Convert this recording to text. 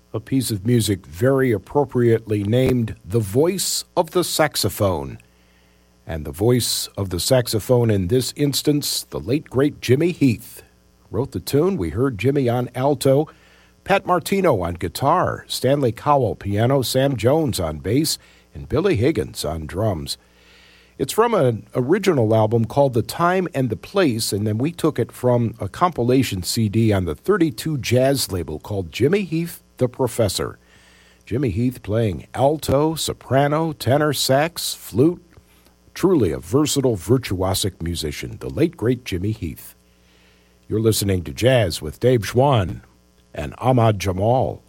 a piece of music very appropriately named The Voice of the Saxophone. And the voice of the saxophone in this instance, the late, great Jimmy Heath. Wrote the tune. We heard Jimmy on alto, Pat Martino on guitar, Stanley Cowell piano, Sam Jones on bass, and Billy Higgins on drums. It's from an original album called The Time and the Place, and then we took it from a compilation CD on the 32 Jazz label called Jimmy Heath, the Professor. Jimmy Heath playing alto, soprano, tenor, sax, flute. Truly a versatile, virtuosic musician, the late, great Jimmy Heath. You're listening to Jazz with Dave Schwann and Ahmad Jamal.